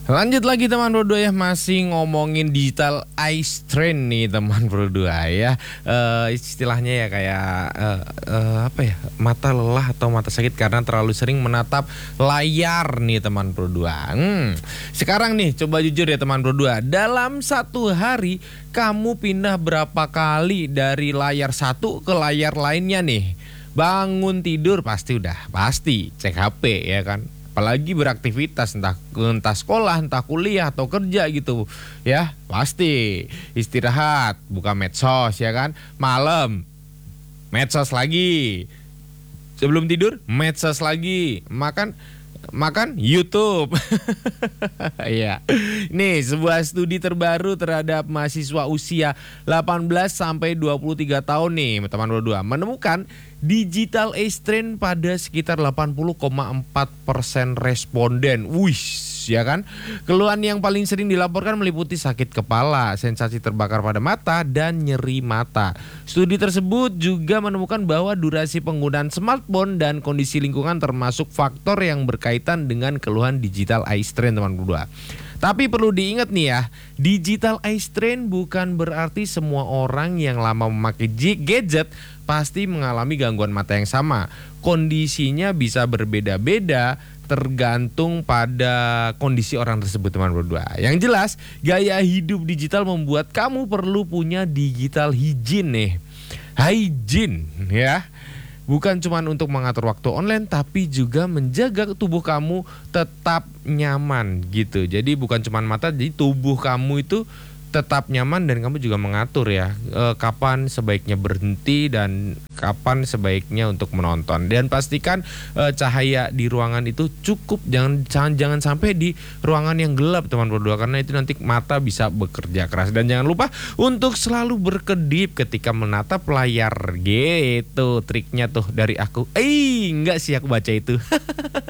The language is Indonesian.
Lanjut lagi teman berdua ya, masih ngomongin digital eye strain nih teman berdua ya. Istilahnya ya kayak apa ya, mata lelah atau mata sakit karena terlalu sering menatap layar nih teman berdua. Sekarang nih coba jujur ya teman berdua, dalam satu hari kamu pindah berapa kali dari layar satu ke layar lainnya nih? Bangun tidur pasti cek HP ya kan. Apalagi beraktivitas entah sekolah, entah kuliah atau kerja gitu ya, pasti istirahat buka medsos ya kan, malam medsos lagi, sebelum tidur medsos lagi, makan YouTube. Iya. Nih, sebuah studi terbaru terhadap mahasiswa usia 18 sampai 23 tahun nih, teman berdua, menemukan digital eye strain pada sekitar 80,4% responden. Wih, ya kan? Keluhan yang paling sering dilaporkan meliputi sakit kepala, sensasi terbakar pada mata, dan nyeri mata. Studi tersebut juga menemukan bahwa durasi penggunaan smartphone dan kondisi lingkungan termasuk faktor yang berkaitan dengan keluhan digital eye strain, teman berdua. Tapi perlu diingat nih ya, digital eye strain bukan berarti semua orang yang lama memakai gadget pasti mengalami gangguan mata yang sama. Kondisinya bisa berbeda-beda tergantung pada kondisi orang tersebut, teman berdua. Yang jelas, gaya hidup digital membuat kamu perlu punya digital hygiene nih. Hygiene ya. Bukan cuma untuk mengatur waktu online, tapi juga menjaga tubuh kamu tetap nyaman gitu. Jadi bukan cuma mata, jadi tubuh kamu itu tetap nyaman dan kamu juga mengatur ya kapan sebaiknya berhenti dan kapan sebaiknya untuk menonton. Dan pastikan cahaya di ruangan itu cukup, jangan sampai di ruangan yang gelap, teman berdua, karena itu nanti mata bisa bekerja keras. Dan jangan lupa untuk selalu berkedip ketika menatap layar gitu. Triknya tuh dari aku. Enggak sih, aku baca itu.